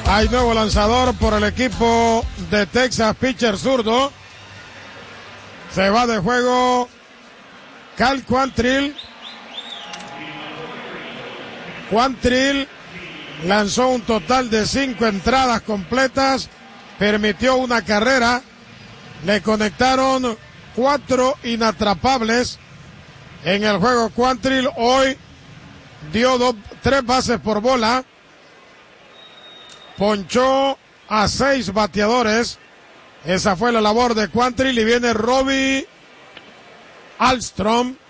Hay nuevo lanzador por el equipo de Texas, pitcher zurdo. Se va de juego Cal Quantrill. Quantrill lanzó un total de 5 entradas completas, permitió una carrera, le conectaron 4 inatrapables en el juego. Quantrill hoy dio 3 bases por bola, ponchó a 6 bateadores. Esa fue la labor de Quantrill. Y viene Robbie Alstrom.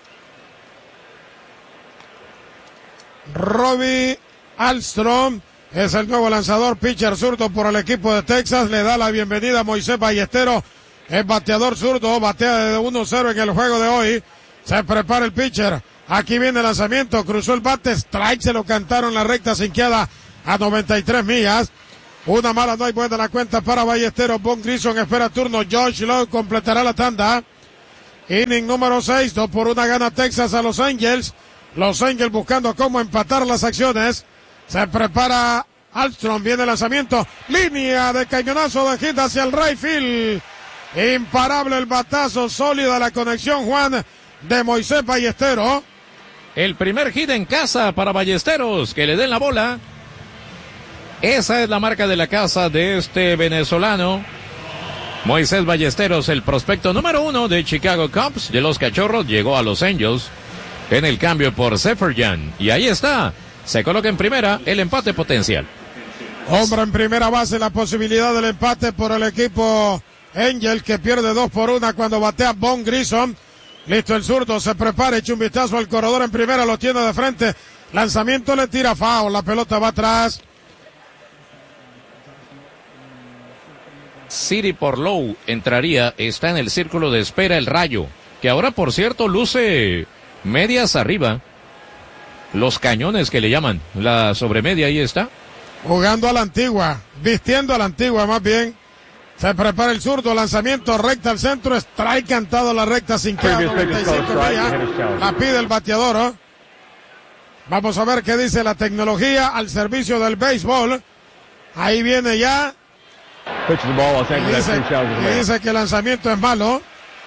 Robbie Alstrom es el nuevo lanzador, pitcher zurdo por el equipo de Texas. Le da la bienvenida a Moisés Ballesteros, el bateador zurdo, batea de 1-0 en el juego de hoy. Se prepara el pitcher. Aquí viene el lanzamiento, cruzó el bate, strike, se lo cantaron la recta sinqueada a 93 millas. Una mala, no hay buena la cuenta para Ballesteros. Von Grissom espera turno. Josh Lowe completará la tanda. Inning número 6, 2-1 gana Texas a Los Angels. Los Angels buscando cómo empatar las acciones. Se prepara Alstrom, viene el lanzamiento. Línea de cañonazo de hit hacia el right field. Imparable el batazo, sólida la conexión, Juan, de Moisés Ballesteros. El primer hit en casa para Ballesteros, que le den la bola. Esa es la marca de la casa de este venezolano. Moisés Ballesteros, el prospecto número 1 de Chicago Cubs, de los Cachorros, llegó a Los Angels en el cambio por Seferian. Y ahí está, se coloca en primera, el empate potencial. Hombre en primera base, la posibilidad del empate por el equipo Angel, que pierde 2-1 cuando batea Von Grissom. Listo el zurdo, se prepara, echa un vistazo al corredor en primera, lo tiene de frente. Lanzamiento, le tira foul, la pelota va atrás. City por Lowe entraría, está en el círculo de espera el Rayo, que ahora por cierto luce medias arriba, los cañones que le llaman, la sobremedia ahí está. Jugando a la antigua, vistiendo a la antigua más bien. Se prepara el zurdo, lanzamiento recta al centro, strike cantado a la recta sin que 95 millas. La pide el bateador, ¿eh? Vamos a ver qué dice la tecnología al servicio del béisbol. Ahí viene ya. Y dice que el lanzamiento es malo.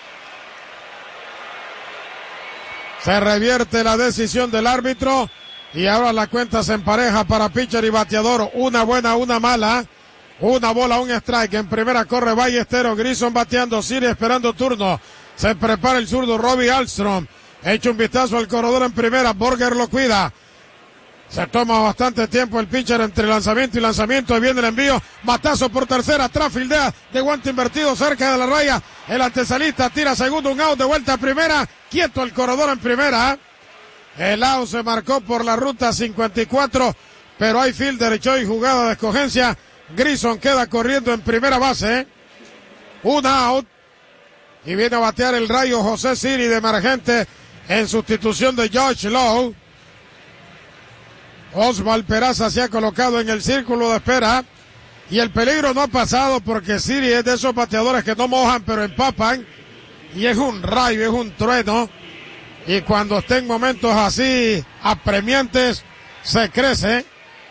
Se revierte la decisión del árbitro y ahora la cuenta se empareja para pitcher y bateador. Una buena, una mala. Una bola, un strike. En primera corre Ballesteros, Grissom bateando, Siri esperando turno. Se prepara el zurdo Robbie Alstrom. Echa un vistazo al corredor en primera. Borger lo cuida. Se toma bastante tiempo el pitcher entre lanzamiento y lanzamiento. Y viene el envío. Batazo por tercera. Atrás fildea de guante invertido cerca de la raya. El antesalista tira segundo. Un out de vuelta a primera. Quieto el corredor en primera. El out se marcó por la ruta 54. Pero hay fielder y jugada de escogencia. Grissom queda corriendo en primera base. Un out. Y viene a batear el Rayo José Siri de emergente en sustitución de Josh Lowe. Osval Peraza se ha colocado en el círculo de espera. Y el peligro no ha pasado porque Siri es de esos bateadores que no mojan pero empapan. Y es un rayo, es un trueno. Y cuando está en momentos así apremiantes, se crece.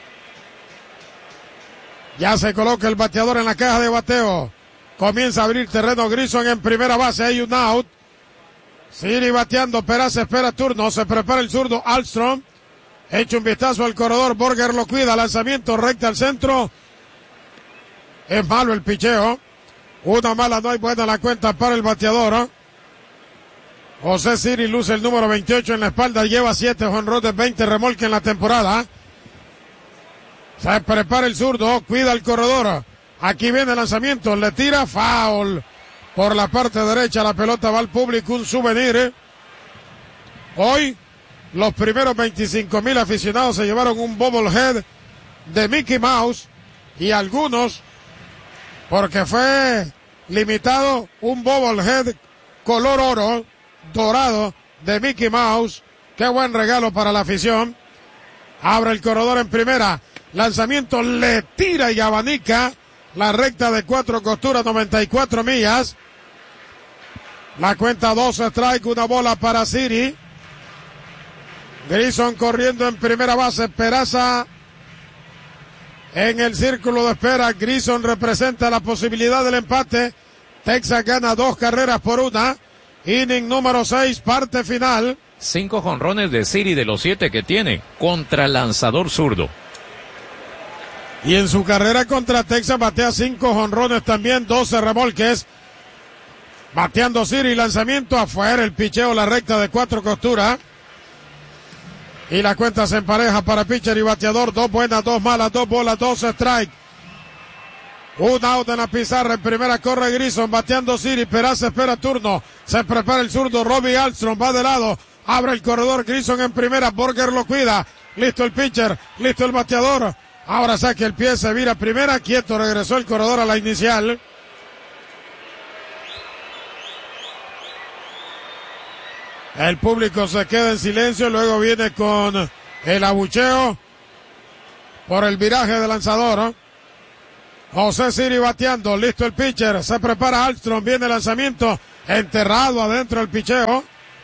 Ya se coloca el bateador en la caja de bateo. Comienza a abrir terreno Grissom en primera base. Hay un out. Siri bateando. Peraza espera turno. Se prepara el zurdo Alstrom. Echa un vistazo al corredor. Borger lo cuida. Lanzamiento recta al centro. Es malo el picheo. Una mala, no hay buena la cuenta para el bateador, ¿eh? José Siri luce el número 28 en la espalda. Lleva 7 jonrones, 20 remolques en la temporada. Se prepara el zurdo, cuida el corredor. Aquí viene el lanzamiento, le tira foul. Por la parte derecha la pelota va al público, un souvenir. Hoy los primeros 25,000 aficionados se llevaron un bobblehead de Mickey Mouse. Y algunos, porque fue limitado, un bobblehead color oro, dorado, de Mickey Mouse. Qué buen regalo para la afición. Abre el corredor en primera. Lanzamiento, le tira y abanica la recta de 4 costuras, 94 millas. La cuenta 2 strike, una bola para Siri. Grissom corriendo en primera base. Peraza en el círculo de espera. Grison representa la posibilidad del empate. Texas gana 2 carreras por 1. Inning número 6, parte final. 5 jonrones de Siri de los 7 que tiene contra lanzador zurdo. Y en su carrera contra Texas batea 5 jonrones también, 12 remolques. Bateando Siri, lanzamiento afuera, el picheo, la recta de 4 costuras. Y la cuenta se empareja para pitcher y bateador. 2 buenas, 2 malas, 2 bolas, 2 strike. 1 out en la pizarra. En primera corre Grison, bateando Siri. Peraza espera turno. Se prepara el zurdo. Robbie Armstrong va de lado. Abre el corredor. Grison en primera. Borger lo cuida. Listo el pitcher. Listo el bateador. Ahora saque el pie. Se vira primera. Quieto. Regresó el corredor a la inicial. El público se queda en silencio, luego viene con el abucheo por el viraje del lanzador. José Siri bateando, listo el pitcher, se prepara Armstrong, viene el lanzamiento, enterrado adentro el picheo.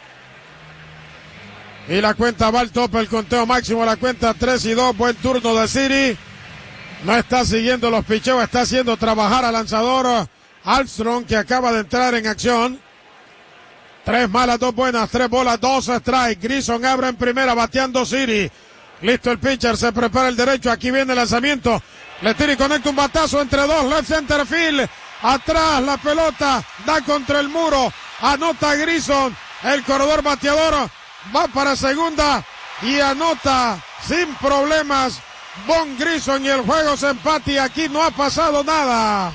Y la cuenta va al tope, el conteo máximo, la cuenta 3-2, buen turno de Siri. No está siguiendo los picheos, está haciendo trabajar al lanzador Armstrong, que acaba de entrar en acción. 3 malas, 2 buenas, 3 bolas, 2 strike. Grison abre en primera, bateando Siri. Listo el pitcher, se prepara el derecho. Aquí viene el lanzamiento. Le tira y conecta un batazo entre 2, left center field. Atrás la pelota, da contra el muro. Anota Grison. El corredor bateador va para segunda y anota sin problemas Von Grison y el juego se empata y aquí no ha pasado nada.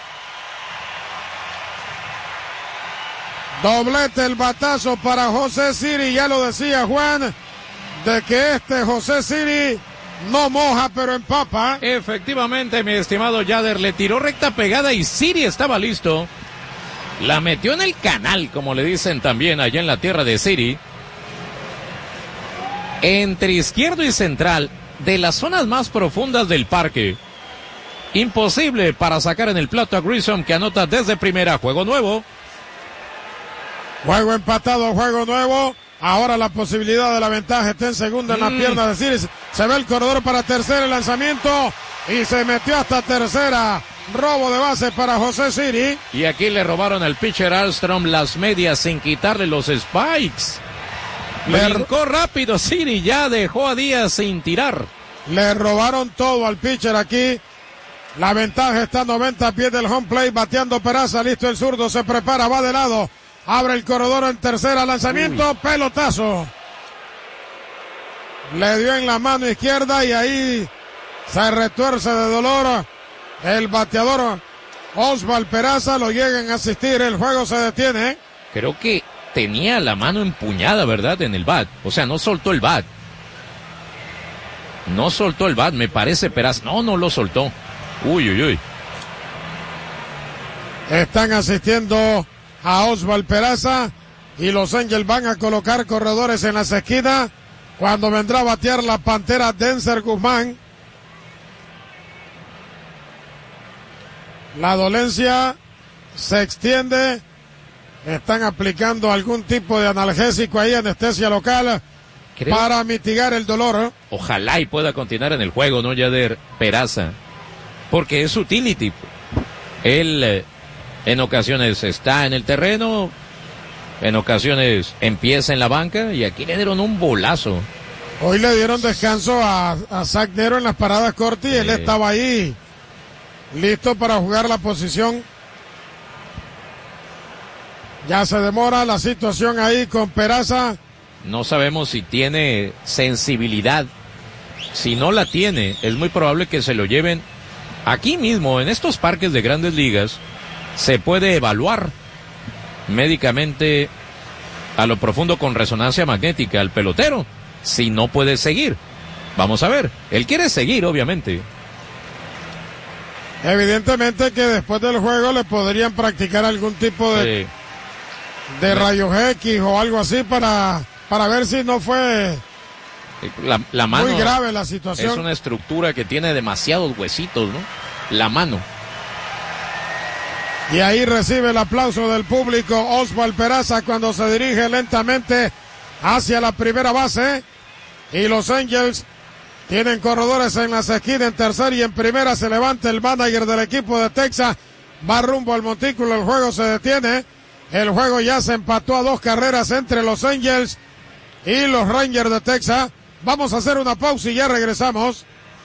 Doblete el batazo para José Siri, ya lo decía Juan, de que este José Siri no moja pero empapa. Efectivamente, mi estimado Yader, le tiró recta pegada y Siri estaba listo. La metió en el canal, como le dicen también allá en la tierra de Siri. Entre izquierdo y central, de las zonas más profundas del parque. Imposible para sacar en el plato a Grison, que anota desde primera. Juego nuevo. Juego empatado, juego nuevo. Ahora la posibilidad de la ventaja está en segunda en la pierna de Siri. Se ve el corredor para tercera, el lanzamiento. Y se metió hasta tercera. Robo de base para José Siri. Y aquí le robaron al pitcher Armstrong las medias sin quitarle los spikes. Brincó rápido Siri, ya dejó a Díaz sin tirar. Le robaron todo al pitcher aquí. La ventaja está a 90 pies del home plate. Bateando Peraza, listo el zurdo. Se prepara, va de lado. Abre el corredor en tercera, lanzamiento, pelotazo. Le dio en la mano izquierda y ahí se retuerce de dolor el bateador Osval Peraza. Lo llegan a asistir, el juego se detiene. Creo que tenía la mano empuñada, ¿verdad? En el bat. O sea, no soltó el bat. No soltó el bat, me parece Peraza. No lo soltó. Uy. Están asistiendo a Osval Peraza y los Angels van a colocar corredores en las esquinas cuando vendrá a batear la Pantera Denzer Guzmán. La dolencia se extiende, están aplicando algún tipo de analgésico ahí, anestesia local, para mitigar el dolor. Ojalá y pueda continuar en el juego, ¿no, Yader? Peraza, porque es utility. Él en ocasiones está en el terreno, en ocasiones empieza en la banca y aquí le dieron un bolazo. Hoy le dieron descanso a Zach Nero en las paradas cortas y él estaba ahí listo para jugar la posición. Ya se demora la situación ahí con Peraza. No sabemos si tiene sensibilidad. Si no la tiene, es muy probable que se lo lleven aquí mismo, en estos parques de Grandes Ligas. Se puede evaluar médicamente a lo profundo con resonancia magnética al pelotero, si no puede seguir. Vamos a ver, él quiere seguir, obviamente. Evidentemente que después del juego le podrían practicar algún tipo de rayos X o algo así para ver si no fue la mano, muy grave la situación. Es una estructura que tiene demasiados huesitos, ¿no? La mano. Y ahí recibe el aplauso del público Osval Peraza cuando se dirige lentamente hacia la primera base. Y los Angels Tienen corredores en las esquinas, en tercera y en primera. Se levanta el manager del equipo de Texas. Va rumbo al montículo. El juego se detiene. El juego ya se empató a 2 carreras entre los Angels y los Rangers de Texas. Vamos a hacer una pausa y ya regresamos.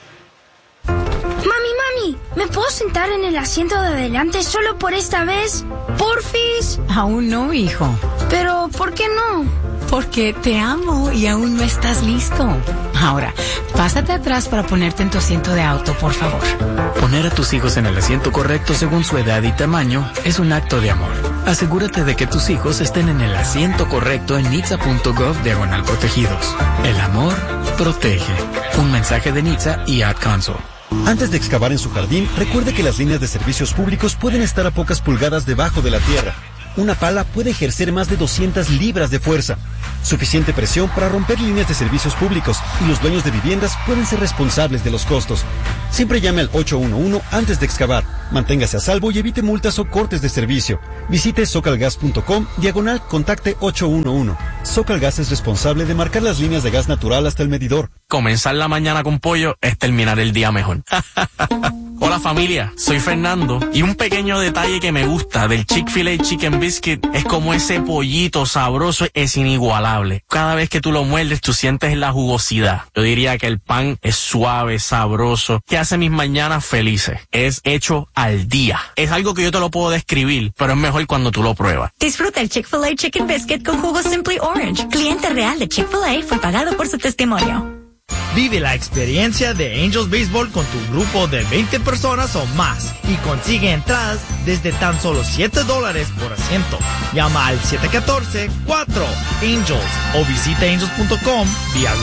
Mami, ¿me puedo sentar en el asiento de adelante solo por esta vez? ¿Porfis? Aún no, hijo. Pero, ¿por qué no? Porque te amo y aún no estás listo. Ahora, pásate atrás para ponerte en tu asiento de auto, por favor. Poner a tus hijos en el asiento correcto según su edad y tamaño es un acto de amor. Asegúrate de que tus hijos estén en el asiento correcto en nitsa.gov/protegidos. El amor protege. Un mensaje de Nitsa y Ad Council. Antes de excavar en su jardín, recuerde que las líneas de servicios públicos pueden estar a pocas pulgadas debajo de la tierra. Una pala puede ejercer más de 200 libras de fuerza. Suficiente presión para romper líneas de servicios públicos y los dueños de viviendas pueden ser responsables de los costos. Siempre llame al 811 antes de excavar. Manténgase a salvo y evite multas o cortes de servicio. Visite socalgas.com/contacte 811. Socalgas es responsable de marcar las líneas de gas natural hasta el medidor. Comenzar la mañana con pollo es terminar el día mejor. Hola familia, soy Fernando y un pequeño detalle que me gusta del Chick-fil-A Chicken Biscuit es como ese pollito sabroso es inigualable. Cada vez que tú lo muerdes tú sientes la jugosidad. Yo diría que el pan es suave, sabroso, que hace mis mañanas felices. Es hecho al día. Es algo que yo te lo puedo describir, pero es mejor cuando tú lo pruebas. Disfruta el Chick-fil-A Chicken Biscuit con jugo Simply Orange. Cliente real de Chick-fil-A fue pagado por su testimonio. Vive la experiencia de Angels Baseball con tu grupo de 20 personas o más y consigue entradas desde tan solo $7 por asiento. Llama al 714-4-ANGELS o visita angels.com vía